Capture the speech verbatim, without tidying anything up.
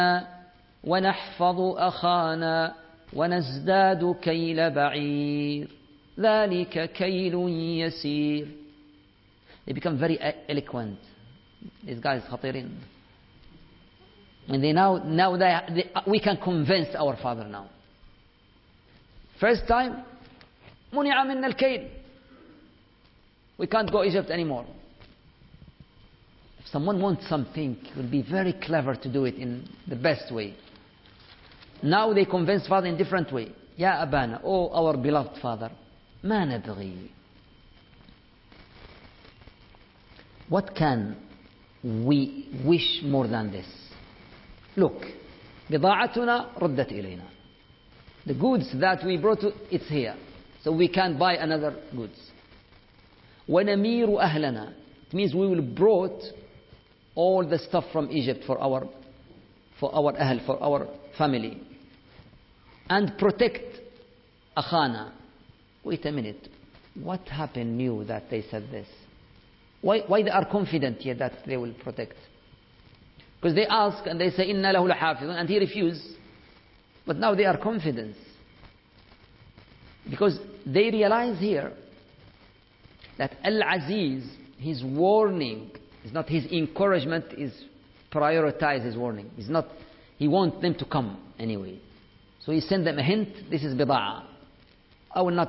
ونحفظ أخانا ونزداد كيل بعير ذلك كيل يسير. They become very eloquent. These guys خطيرين. And they now, now they, they, we can convince our father now. First time, منع منا الكيل. We can't go Egypt anymore. If someone wants something, it will be very clever to do it in the best way. Now they convince father in different way. يا أبانا, oh our beloved father, ما نبغي. What can we wish more than this? Look, بضاعتنا ردت إلينا. The goods that we brought, to, it's here. So we can't buy another goods. وَنَمِيرُ أَهْلَنَا. It means we will brought all the stuff from Egypt for our for our ahl, for our family. And protect أخانا. Wait a minute. What happened new that they said this? Why, why they are confident yet that they will protect? Because they ask and they say, إِنَّا لَهُ لَحَافِظٌ, and he refused. But now they are confident. Because they realize here that Al-Aziz, his warning, is not his encouragement, is prioritize his warning. It's not, he wants them to come anyway. So he sent them a hint, this is bida'a. I will not